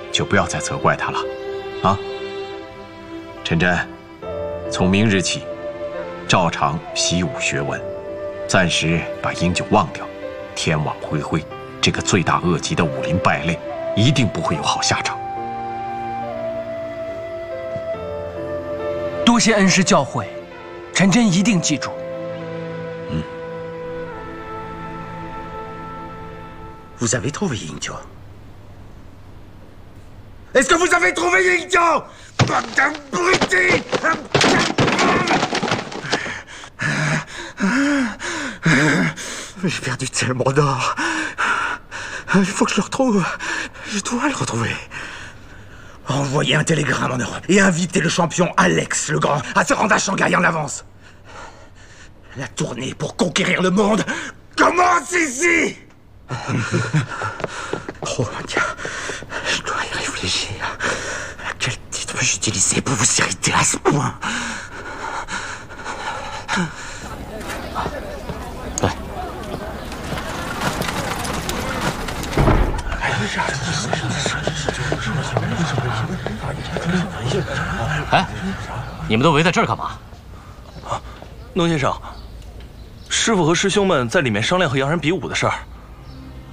就不要再责怪他了，啊！陈真，从明日起，照常习武学文，暂时把英九忘掉，天网恢恢，这个罪大恶极的武林败类，一定不会有好下场。 多谢恩师教诲，陈真一定记住。 Vous avez trouvé Yingjiu? Est-ce que vous avez trouvé Yingjiu? Abruti! J'ai perdu tellement d'or. Il faut que je le retrouve. Je dois le retrouver. Envoyez un télégramme en Europe et invitez le champion Alex le Grand à se rendre à Shanghai en avance. La tournée pour conquérir le monde commence ici. Oh mon Dieu, je dois y réfléchir. À quel titre peux-je utiliser pour vous irriter à ce point? 哎，你们都围在这儿干嘛？ 农先生，师傅和师兄们在里面商量和洋人比武的事儿。